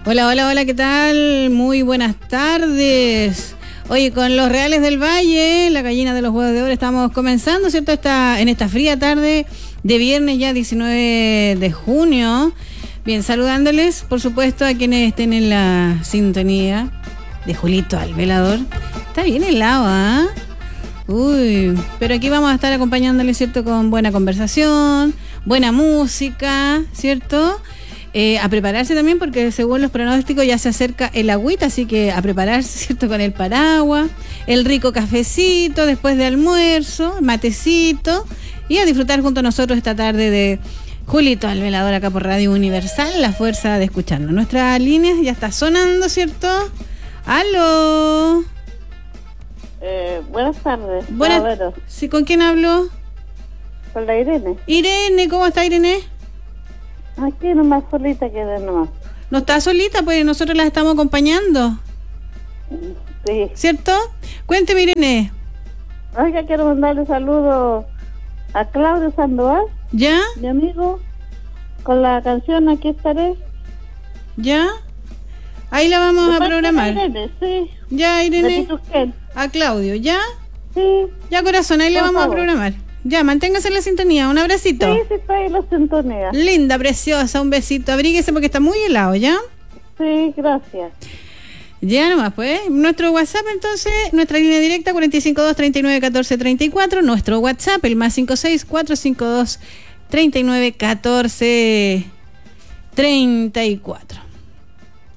Hola, hola, hola, ¿qué tal? Muy buenas tardes. Oye, con los Reales del Valle, la gallina de los huevos de oro, estamos comenzando, ¿cierto? En esta fría tarde de viernes ya 19 de junio. Bien, saludándoles, por supuesto, a quienes estén en la sintonía de Julito al Velador. Está bien helado, ¿ah? Uy, pero aquí vamos a estar acompañándoles, ¿cierto? Con buena conversación, buena música, ¿cierto? A prepararse también porque según los pronósticos ya se acerca el agüita, así que a prepararse, ¿cierto? Con el paraguas, el rico cafecito después de almuerzo, matecito y a disfrutar junto a nosotros esta tarde de Julito al Velador acá por Radio Universal, la fuerza de escucharnos. Nuestra línea ya está sonando, ¿cierto? ¡Aló! Buenas tardes. Buenas. ¿Sí, con quién hablo? Con la Irene. Irene, ¿cómo está Irene? Aquí nomás solita quedé nomás. ¿No está solita? Pues nosotros la estamos acompañando. Sí. ¿Cierto? Cuénteme, Irene. Oiga, quiero mandarle saludos a Claudio Sandoval. ¿Ya? Mi amigo, con la canción Aquí estaré. ¿Ya? Ahí la vamos a programar. Irene, sí. Ya, Irene. De a Claudio, ¿ya? Sí. Ya, corazón, ahí le vamos a programar. Ya, manténgase en la sintonía. Un abracito. Sí, estoy en la sintonía. Linda, preciosa, un besito. Abríguese porque está muy helado, ¿ya? Sí, gracias. Ya nomás, pues. Nuestro WhatsApp, entonces, nuestra línea directa 452-3914-34. Nuestro WhatsApp, el más 56-452-3914-34.